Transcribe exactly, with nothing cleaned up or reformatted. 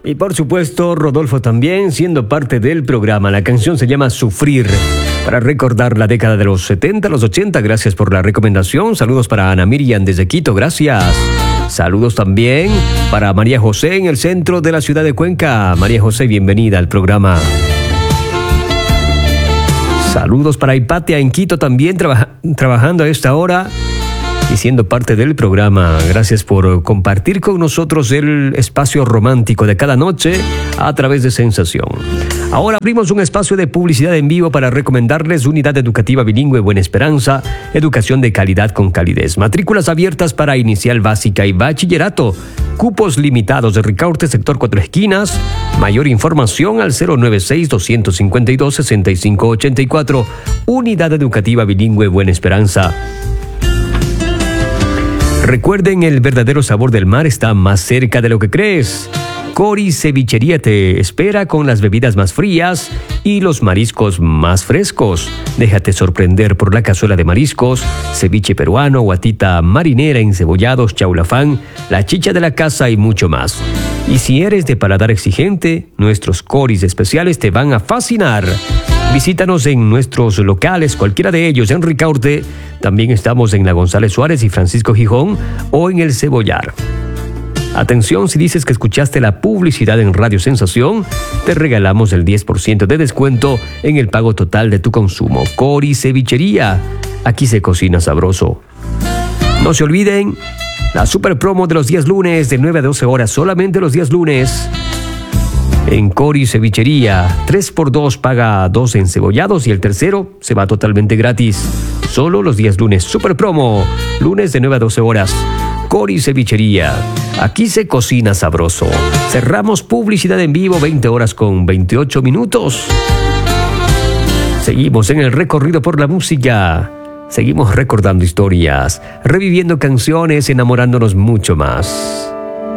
Y por supuesto, Rodolfo también, siendo parte del programa. La canción se llama Sufrir, para recordar la década de los setenta, los ochenta. Gracias por la recomendación. Saludos para Ana Miriam desde Quito, gracias. Saludos también para María José en el centro de la ciudad de Cuenca. María José, bienvenida al programa. Saludos para Hipatia en Quito también, traba- trabajando a esta hora y siendo parte del programa. Gracias por compartir con nosotros el espacio romántico de cada noche a través de Sensación. Ahora abrimos un espacio de publicidad en vivo para recomendarles Unidad Educativa Bilingüe Buena Esperanza, educación de calidad con calidez. Matrículas abiertas para inicial básica y bachillerato. Cupos limitados de Ricaurte, sector Cuatro Esquinas. Mayor información al cero nueve seis, dos cinco dos, seis cinco ocho cuatro. Unidad Educativa Bilingüe Buena Esperanza. Recuerden, el verdadero sabor del mar está más cerca de lo que crees. Cori Cevichería te espera con las bebidas más frías y los mariscos más frescos. Déjate sorprender por la cazuela de mariscos, ceviche peruano, guatita marinera, encebollados, chaulafán, la chicha de la casa y mucho más. Y si eres de paladar exigente, nuestros coris especiales te van a fascinar. Visítanos en nuestros locales, cualquiera de ellos en Ricaurte. También estamos en la González Suárez y Francisco Gijón o en el Cebollar. Atención, si dices que escuchaste la publicidad en Radio Sensación, te regalamos el diez por ciento de descuento en el pago total de tu consumo. Cori Cevichería, aquí se cocina sabroso. No se olviden, la super promo de los días lunes de nueve a doce horas, solamente los días lunes. En Cori Cevichería, tres por dos paga dos encebollados y el tercero se va totalmente gratis. Solo los días lunes, super promo, lunes de nueve a doce horas. Cori Cevichería, aquí se cocina sabroso. Cerramos publicidad en vivo, veinte horas con veintiocho minutos. Seguimos en el recorrido por la música. Seguimos recordando historias, reviviendo canciones, enamorándonos mucho más.